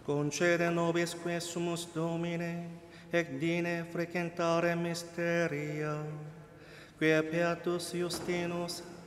Concede nobis quesumus Domine, ec dine frequentare mysteria, quia Beatus Justinus